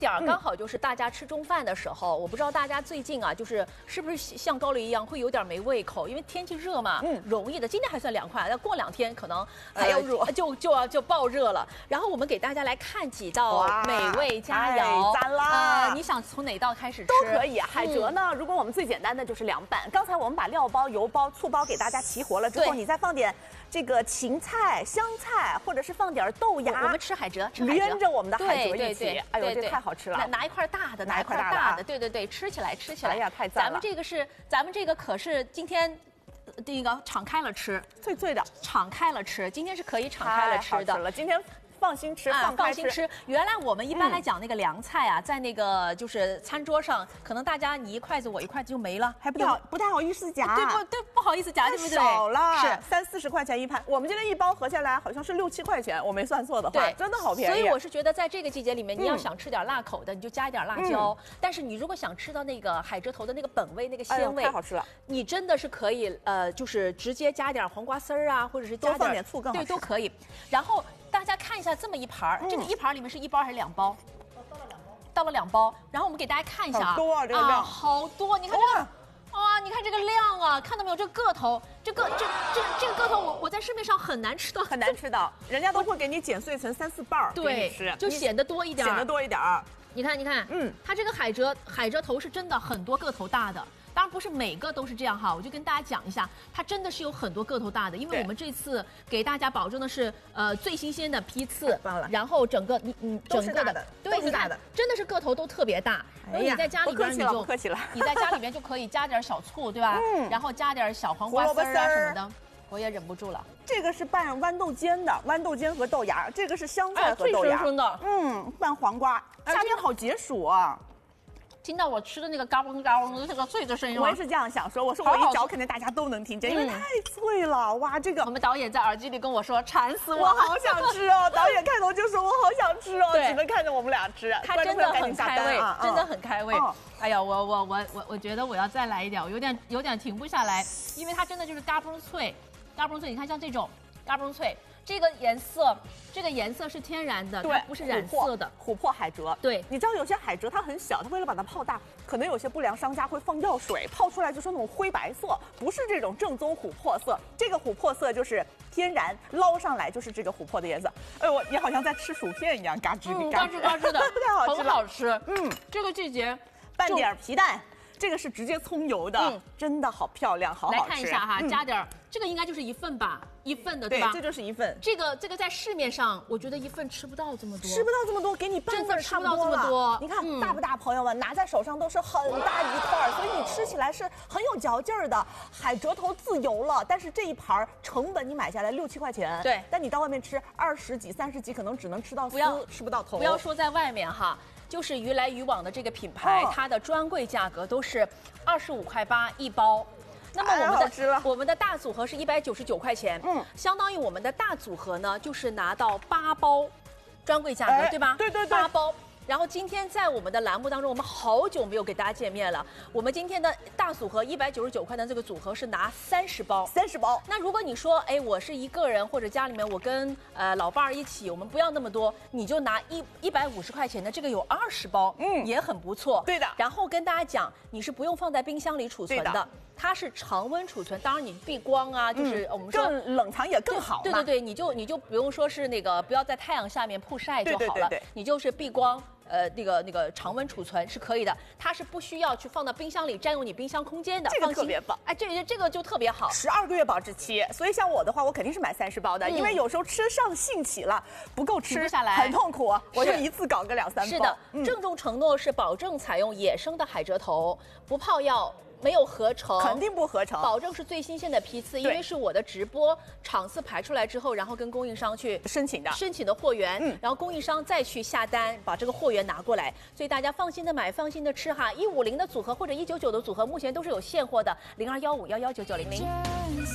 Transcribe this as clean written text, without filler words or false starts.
点儿刚好就是大家吃中饭的时候，我不知道大家最近啊，是不是像高丽一样会有点没胃口，因为天气热嘛，容易的。今天还算凉快，但过2天可能还要热， 就爆热了。然后我们给大家来看几道美味佳肴， 赞啦！ 你想从哪道开始吃？ 都可以。海蜇呢，如果我们最简单的就是凉拌。刚才我们把料包、油包、醋包给大家齐活了之后，你再放点这个芹菜、香菜，或者是放点豆芽。 我们吃海蜇， 连着我们的海蜇一起。 哎呦，这太好吃了！ 拿一块大的，拿一块大的，对，吃起来。 哎呀，太赞了！ 咱们这个可是今天那个敞开了吃， 脆脆的， 敞开了吃。今天是可以敞开了吃的。 今天放心吃， 放心吃。原来我们一般来讲那个凉菜啊，在那个就是餐桌上，可能大家你一筷子我一筷子就没了， 还不太好意思夹。 对，不好意思夹，对不对？ 少了， 是 30-40块钱一盘。我们今天一包合下来好像是6-7块钱，我没算错的话， 对， 真的好便宜。 所以我是觉得在这个季节里面，你要想吃点辣口的，你就加一点辣椒。但是你如果想吃到那个海蜇头的那个本味、那个鲜味， 太好吃了。 你真的是可以就是直接加点黄瓜丝儿啊，或者是加放点醋更好吃。 对，都可以。然后大家看一下这么一盘这个一盘里面是1包还是2包？到了2包。然后我们给大家看一下好多啊，这个量好多。你看这个。你看这个量啊，看到没有？这个头，这个个头，我在市面上很难吃到， 人家都会给你剪碎成3-4瓣给你吃， 就显得多一点。你看，它这个海蜇头是真的很多个头大的。当然不是每个都是这样哈，我就跟大家讲一下，它真的是有很多个头大的，因为我们这次给大家保证的是最新鲜的批次，然后整个整个的对， 你看真的是个头都特别大。然后你在家里边不客气了， 你在家里边就可以加点小醋，对吧？然后加点小黄瓜丝啊什么的，我也忍不住了。 这个是拌豌豆尖的，豌豆尖和豆芽，这个是香菜和豆芽， 脆生的。 拌黄瓜，夏天好解暑啊。 听到我吃的那个嘎嘣嘎嘣的这个脆的声音吗？ 我也是这样想说，我说我一嚼，肯定大家都能听见，因为太脆了。哇，这个我们导演在耳机里跟我说，馋死我， 我好想吃哦。导演开头就说我好想吃哦，只能看着我们俩吃。 他真的很开胃，真的很开胃。哎呀，我觉得我要再来一点，我有点停不下来，因为它真的就是嘎嘣脆，嘎嘣脆。你看像这种嘎嘣脆。这个颜色是天然的，它不是染色的。 琥珀海蜇，对，你知道有些海蜇它很小，它为了把它泡大，可能有些不良商家会放药水，泡出来就是那种灰白色，不是这种正宗琥珀色。这个琥珀色就是天然捞上来就是这个琥珀的颜色。哎呦，你好像在吃薯片一样，嘎吱嘎吱嘎吱的， 太好吃了，很好吃。这个季节拌点皮蛋。这个是直接葱油的，真的好漂亮，好好吃。 来看一下哈，加点这个应该就是1份吧，1份的对吧？ 这就是1份。 这个在市面上，我觉得1份吃不到这么多， 给你半份差不多了。你看大不大，朋友们拿在手上都是很大一块，所以你吃起来是很有嚼劲儿的。海蜇头自由了，但是这一盘成本你买下来6-7块钱， 对。 但你到外面吃20几、30几，可能只能吃到吃不到头。 不要说在外面哈。就是鱼来鱼往的这个品牌，它的专柜价格都是25.8块1包。那么我们的大组合是199块钱，相当于我们的大组合呢，就是拿到8包，专柜价格对吧？ 对 ，8包。然后今天在我们的栏目当中，我们好久没有给大家见面了。我们今天的大组合199块的这个组合是拿30包。那如果你说，哎，我是一个人或者家里面我跟老伴儿一起，我们不要那么多，你就拿150块钱的这个有20包，也很不错。 对的。 然后跟大家讲，你是不用放在冰箱里储存的。它是常温储存，当然你避光啊，就是我们说更冷藏也更好。 对，你就不用说是那个不要在太阳下面曝晒就好了，你就是避光。那个常温储存是可以的，它是不需要去放到冰箱里占用你冰箱空间的， 这个特别棒。 哎，这个就特别好 ，12个月保质期。所以像我的话，我肯定是买30包的，因为有时候吃上兴起了，不够吃， 停不下来， 很痛苦，我就一次搞个2-3包。 是的，郑重承诺是保证采用野生的海蜇头，不泡药。没有合成， 肯定不合成， 保证是最新鲜的批次，因为是我的直播场次排出来之后，然后跟供应商去申请的货源，然后供应商再去下单把这个货源拿过来，所以大家放心的买，放心的吃哈。150的组合或者199的组合，目前都是有现货的，0215119900。